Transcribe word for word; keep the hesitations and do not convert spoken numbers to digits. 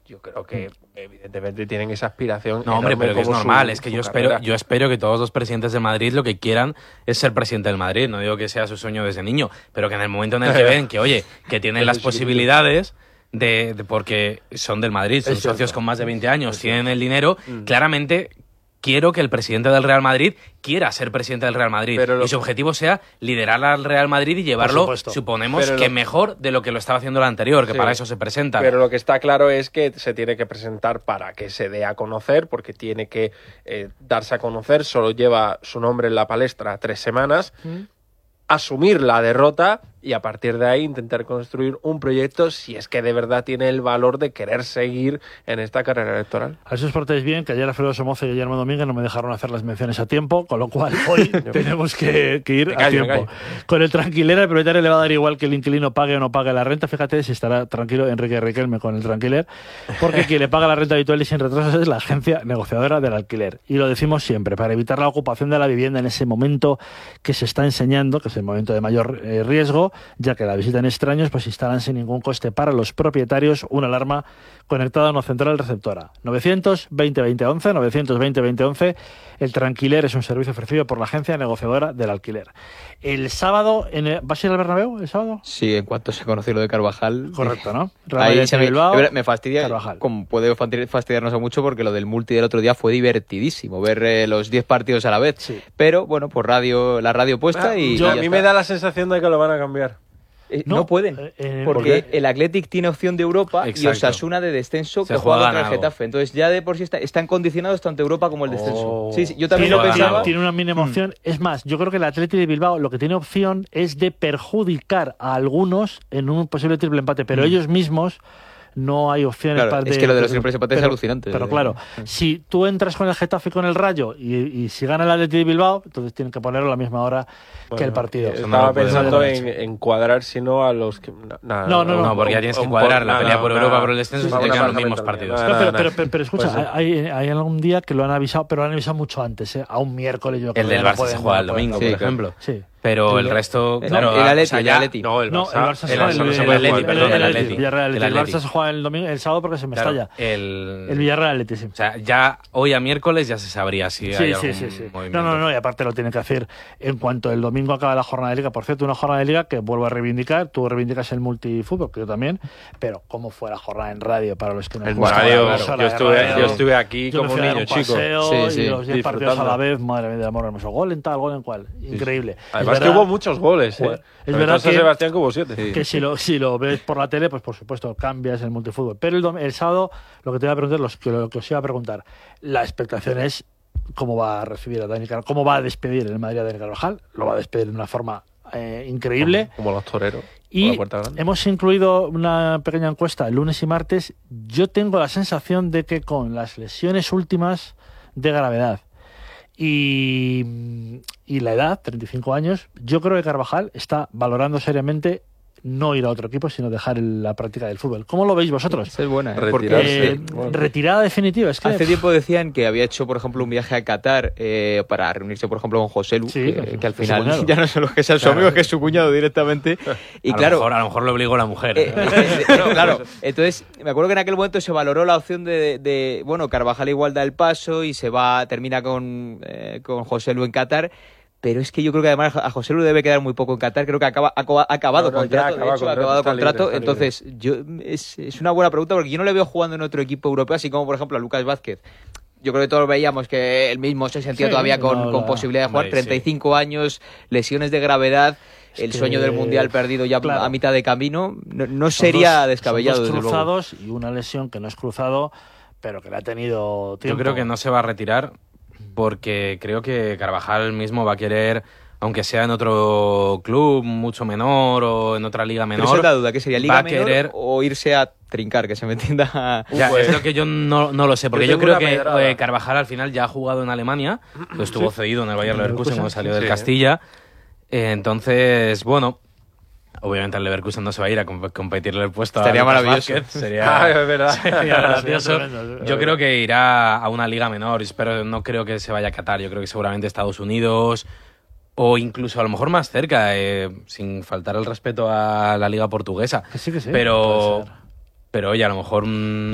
yo creo que evidentemente tienen esa aspiración. No, hombre, pero que es normal, su, es que yo espero, carrera. yo espero que todos los presidentes de Madrid lo que quieran es ser presidente del Madrid. No digo que sea su sueño desde niño, pero que en el momento en el que ven que, oye, que tienen las posibilidades de, de porque son del Madrid, son socios con más de veinte años, tienen el dinero, mm. claramente quiero que el presidente del Real Madrid quiera ser presidente del Real Madrid lo... y su objetivo sea liderar al Real Madrid y llevarlo, suponemos, pero que lo... mejor de lo que lo estaba haciendo el anterior, que sí. para eso se presenta. Pero lo que está claro es que se tiene que presentar para que se dé a conocer, porque tiene que eh, darse a conocer, solo lleva su nombre en la palestra tres semanas, ¿Mm? asumir la derrota y a partir de ahí intentar construir un proyecto si es que de verdad tiene el valor de querer seguir en esta carrera electoral. A eso os portáis bien, que ayer Alfredo Somoza y Guillermo Domínguez no me dejaron hacer las menciones a tiempo, con lo cual hoy tenemos que, que ir callo, a tiempo. Con el Tranquiler, el propietario le va a dar igual que el inquilino pague o no pague la renta. Fíjate si estará tranquilo Enrique Riquelme con el Tranquiler, porque quien le paga la renta habitual y sin retrasos es la agencia negociadora del alquiler. Y lo decimos siempre, para evitar la ocupación de la vivienda en ese momento que se está enseñando, que es el momento de mayor eh, riesgo, ya que la visita en extraños, pues instalan sin ningún coste para los propietarios una alarma conectada a una central receptora. novecientos veinte veinte once, novecientos veinte veinte once. El Tranquiler es un servicio ofrecido por la agencia negociadora del alquiler. El sábado, en el, ¿vas a ir al Bernabéu el sábado? Sí, en cuanto se conoció lo de Carvajal. Correcto, ¿no? Ahí se me, Bilbao, me fastidia, como puede fastidiarnos a mucho, porque lo del multi del otro día fue divertidísimo, ver eh, los diez partidos a la vez. Sí. Pero, bueno, pues radio, la radio puesta ah, y... Yo, y a mí está. me da la sensación de que lo van a cambiar. Eh, no, no pueden, eh, porque ¿por el Athletic tiene opción de Europa. Exacto. Y Osasuna de descenso se que juega contra el Getafe. Entonces ya de por sí está, están condicionados tanto Europa como el descenso. Oh. Sí, sí, yo también tiene, lo pensaba. Tiene una mínima opción. Mm. Es más, yo creo que el Athletic de Bilbao lo que tiene opción es de perjudicar a algunos en un posible triple empate, pero mm. ellos mismos... no hay opciones claro, para... Es de, que lo de los triples empates es alucinante. Pero claro, si tú entras con el Getafe y con el Rayo y, y si gana el Athletic de Bilbao, entonces tienen que ponerlo a la misma hora bueno, que el partido. Estaba pensando en, en cuadrar, si no, a los que... Nada, no, no, no, no, porque ya tienes que cuadrar la pelea por Europa, por el descenso, y te quedan los mismos partidos. No, pero, pero, pero, pero escucha, pues, hay, hay algún día que lo han avisado, pero lo han avisado mucho antes, ¿eh? A un miércoles. Yo el del Barça se juega el domingo, por ejemplo. Sí. Pero el resto, no, claro, el Atleti, o sea, ya, el Atleti. No, el Barça, el, Barça el, el, el, Atleti, perdón, el Atleti. El, Villarreal, el, el Barça se juega el domingo, el sábado porque se me claro, estalla. El, el Villarreal Atleti, sí. O sea, ya hoy a miércoles ya se sabría si sí, hay sí, algún sí, sí. movimiento. No, no, no, y aparte lo tienen que hacer en cuanto el domingo acabe la jornada de Liga. Por cierto, una jornada de Liga que vuelvo a reivindicar, tú reivindicas el multifútbol, que yo también, pero cómo fue la jornada en radio para los que nos gusta. Radio, claro, yo, estuve, radio, yo estuve aquí yo como un niño chico. Sí, sí. Y los diez partidos a la vez, madre mía, de amor hermoso. Gol en tal, gol en cual. Increíble. Sí. Además que hubo muchos goles, ¿eh? Es verdad que, Sebastián que hubo siete. Sí. Que si lo, si lo ves por la tele, pues por supuesto cambias el multifútbol. Pero el, el sábado, lo que te iba a preguntar, los, lo que os iba a preguntar, la expectación es cómo va a recibir a Dani Carvajal, cómo va a despedir el Madrid a Dani Carvajal. Lo va a despedir de una forma eh, increíble. Como, como los toreros. Y hemos incluido una pequeña encuesta el lunes y martes. Yo tengo la sensación de que con las lesiones últimas de gravedad Y, y la edad, treinta y cinco años, yo creo que Carvajal está valorando seriamente no ir a otro equipo, sino dejar la práctica del fútbol. ¿Cómo lo veis vosotros? Es buena, ¿eh? Porque, eh, bueno. Retirada definitiva. Es que hace tiempo decían que había hecho, por ejemplo, un viaje a Qatar eh, para reunirse, por ejemplo, con José Lu, sí, que, que al final ya no son los que sean su claro. amigo, que es su cuñado directamente. Y a claro, lo mejor, a lo mejor lo obligó la mujer. Eh, eh, no, claro. Entonces, me acuerdo que en aquel momento se valoró la opción de, de, de bueno, Carvajal igual da el paso y se va, termina con, eh, con José Lu en Qatar. Pero es que yo creo que además a José Lu debe quedar muy poco en Qatar. Creo que acaba, ha acabado no, no, contrato. Acaba de hecho, contrato, ha acabado contrato. Libre, Entonces, yo, es, es una buena pregunta porque yo no le veo jugando en otro equipo europeo, así como, por ejemplo, a Lucas Vázquez. Yo creo que todos veíamos que él mismo se sentía sí, todavía con, no, con la... posibilidad de jugar. Hombre, treinta y cinco sí. años, lesiones de gravedad, es el que... sueño del Mundial perdido ya claro. a mitad de camino. No, no sería dos, descabellado. Son dos desde cruzados luego. Y una lesión que no es cruzado, pero que le ha tenido tiempo. Yo creo que no se va a retirar porque creo que Carvajal mismo va a querer... aunque sea en otro club mucho menor o en otra liga menor. Pero eso es la duda, ¿qué sería? ¿Liga menor querer... o irse a trincar, que se me entienda? Ya, uh, es lo que yo no, no lo sé, porque yo, yo creo que eh, Carvajal al final ya ha jugado en Alemania, lo estuvo sí. cedido en el Bayer Leverkusen cuando salió sí, del Castilla. Eh, entonces, bueno, obviamente el Leverkusen no se va a ir a comp competirle el puesto. Estaría a maravilloso. Vázquez, sería, ah, es verdad. sería gracioso. Yo creo que irá a una liga menor, pero no creo que se vaya a Qatar. Yo creo que seguramente Estados Unidos... o incluso a lo mejor más cerca, eh, sin faltar el respeto a la liga portuguesa. Que sí, que sí. Pero, pero oye, a lo mejor... Mmm,